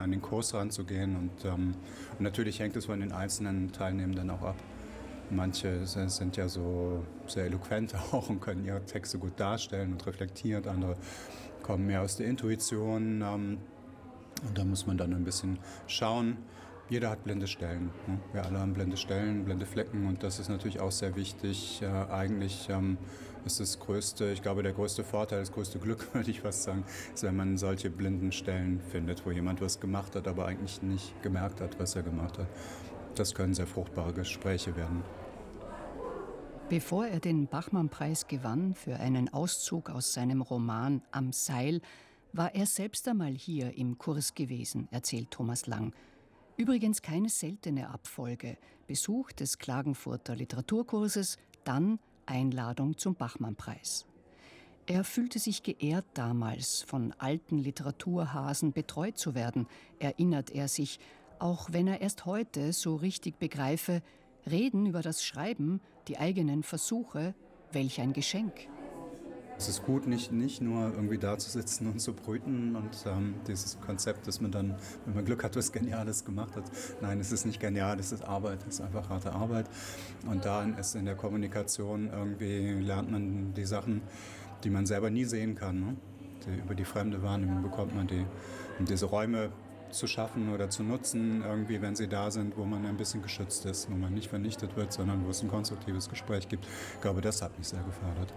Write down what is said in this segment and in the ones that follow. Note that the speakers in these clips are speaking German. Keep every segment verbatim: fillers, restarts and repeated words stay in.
an den Kurs ranzugehen. Und, ähm, und natürlich hängt es von den einzelnen Teilnehmenden auch ab. Manche sind ja so sehr eloquent auch und können ihre Texte gut darstellen und reflektiert. Andere kommen mehr aus der Intuition. Ähm, und da muss man dann ein bisschen schauen. Jeder hat blinde Stellen. Ne? Wir alle haben blinde Stellen, blinde Flecken. Und das ist natürlich auch sehr wichtig. Äh, eigentlich ähm, ist das größte, ich glaube, der größte Vorteil, das größte Glück, würde ich fast sagen, ist, wenn man solche blinden Stellen findet, wo jemand was gemacht hat, aber eigentlich nicht gemerkt hat, was er gemacht hat. Das können sehr fruchtbare Gespräche werden. Bevor er den Bachmann-Preis gewann für einen Auszug aus seinem Roman Am Seil, war er selbst einmal hier im Kurs gewesen, erzählt Thomas Lang. Übrigens keine seltene Abfolge. Besuch des Klagenfurter Literaturkurses, dann Einladung zum Bachmann-Preis. Er fühlte sich geehrt damals, von alten Literaturhasen betreut zu werden, erinnert er sich, auch wenn er erst heute so richtig begreife, Reden über das Schreiben, die eigenen Versuche, welch ein Geschenk. Es ist gut, nicht, nicht nur irgendwie da zu sitzen und zu brüten und ähm, dieses Konzept, dass man dann, wenn man Glück hat, was Geniales gemacht hat. Nein, es ist nicht genial, es ist Arbeit, es ist einfach harte Arbeit. Und da ist in der Kommunikation irgendwie, lernt man die Sachen, die man selber nie sehen kann. Ne? Die, über die fremde Wahrnehmung bekommt man die. Und diese Räume zu schaffen oder zu nutzen, irgendwie, wenn sie da sind, wo man ein bisschen geschützt ist, wo man nicht vernichtet wird, sondern wo es ein konstruktives Gespräch gibt. Ich glaube, das hat mich sehr gefördert.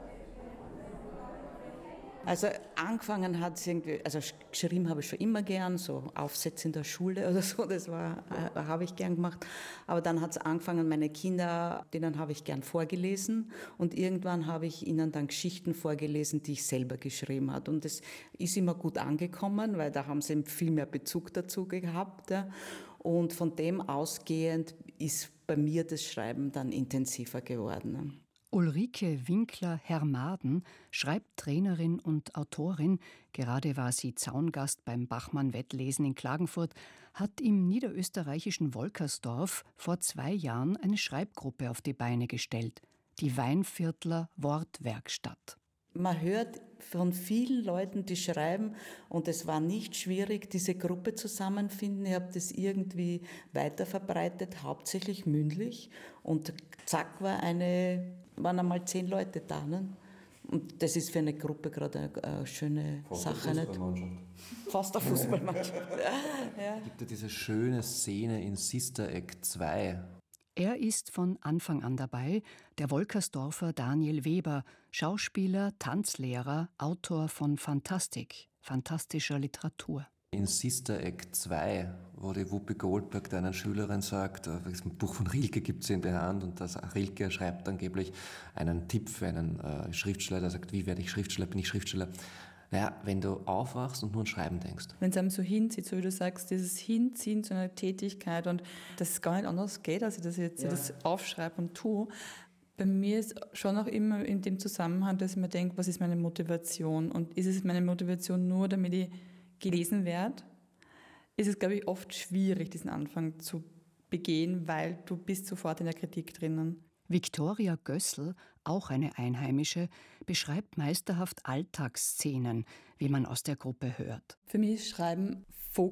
Also angefangen hat es irgendwie, also geschrieben habe ich schon immer gern, so Aufsätze in der Schule oder so, das war, äh, habe ich gern gemacht. Aber dann hat es angefangen, meine Kinder, denen habe ich gern vorgelesen und irgendwann habe ich ihnen dann Geschichten vorgelesen, die ich selber geschrieben habe. Und das ist immer gut angekommen, weil da haben sie viel mehr Bezug dazu gehabt. Ja. Und von dem ausgehend ist bei mir das Schreiben dann intensiver geworden. Ulrike Winkler-Hermaden, Schreibtrainerin und Autorin, gerade war sie Zaungast beim Bachmann-Wettlesen in Klagenfurt, hat im niederösterreichischen Wolkersdorf vor zwei Jahren eine Schreibgruppe auf die Beine gestellt, die Weinviertler Wortwerkstatt. Man hört von vielen Leuten, die schreiben, und es war nicht schwierig, diese Gruppe zusammenfinden. Ich habe das irgendwie weiterverbreitet, hauptsächlich mündlich, und zack war eine... waren einmal zehn Leute da. Ne? Und das ist für eine Gruppe gerade eine, eine schöne Fast Sache. Eine Fußballmannschaft. Fast eine Fußballmannschaft. Ja. Es gibt ja diese schöne Szene in Sister Act zwei. Er ist von Anfang an dabei, der Wolkersdorfer Daniel Weber, Schauspieler, Tanzlehrer, Autor von Fantastik, fantastischer Literatur. In Sister Act zwei, wo die Whoopi Goldberg deiner Schülerin sagt, das Buch von Rilke gibt sie in der Hand und das Rilke schreibt angeblich einen Tipp für einen äh, Schriftsteller, der sagt, wie werde ich Schriftsteller, bin ich Schriftsteller. Naja, wenn du aufwachst und nur an Schreiben denkst. Wenn es einem so hinzieht, so wie du sagst, dieses Hinziehen zu einer Tätigkeit und dass es gar nicht anders geht, als ich das jetzt ja. das aufschreibe und tue. Bei mir ist schon auch immer in dem Zusammenhang, dass ich mir denke, was ist meine Motivation? Und ist es meine Motivation nur, damit ich gelesen werde? Ist es, glaube ich, oft schwierig, diesen Anfang zu begehen, weil du bist sofort in der Kritik drinnen. Viktoria Gössel, auch eine Einheimische, beschreibt meisterhaft Alltagsszenen, wie man aus der Gruppe hört. Für mich ist Schreiben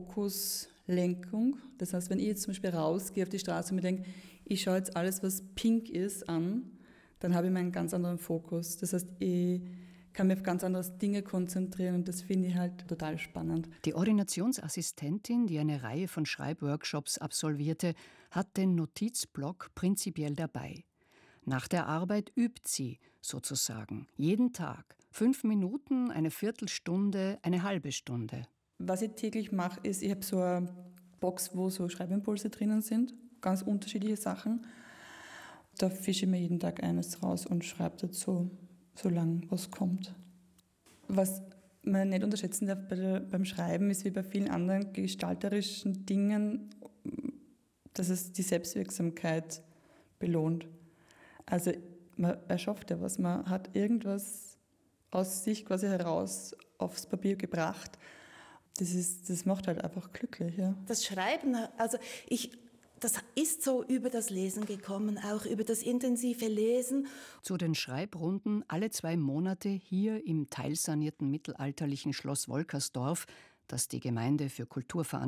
Fokuslenkung. Das heißt, wenn ich jetzt zum Beispiel rausgehe auf die Straße und mir denke, ich schaue jetzt alles, was pink ist, an, dann habe ich meinen ganz anderen Fokus. Das heißt, ich kann mich auf ganz andere Dinge konzentrieren und das finde ich halt total spannend. Die Ordinationsassistentin, die eine Reihe von Schreibworkshops absolvierte, hat den Notizblock prinzipiell dabei. Nach der Arbeit übt sie, sozusagen, jeden Tag. Fünf Minuten, eine Viertelstunde, eine halbe Stunde. Was ich täglich mache, ist, ich habe so eine Box, wo so Schreibimpulse drinnen sind, ganz unterschiedliche Sachen. Da fische ich mir jeden Tag eines raus und schreibe dazu, solange was kommt. Was man nicht unterschätzen darf bei der, beim Schreiben, ist wie bei vielen anderen gestalterischen Dingen, dass es die Selbstwirksamkeit belohnt. Also man erschafft ja was, man hat irgendwas aus sich quasi heraus aufs Papier gebracht. Das ist, das macht halt einfach glücklich. Ja. Das Schreiben, also ich, das ist so über das Lesen gekommen, auch über das intensive Lesen. Zu den Schreibrunden alle zwei Monate hier im teilsanierten mittelalterlichen Schloss Wolkersdorf das die Gemeinde für Kulturveranstaltungen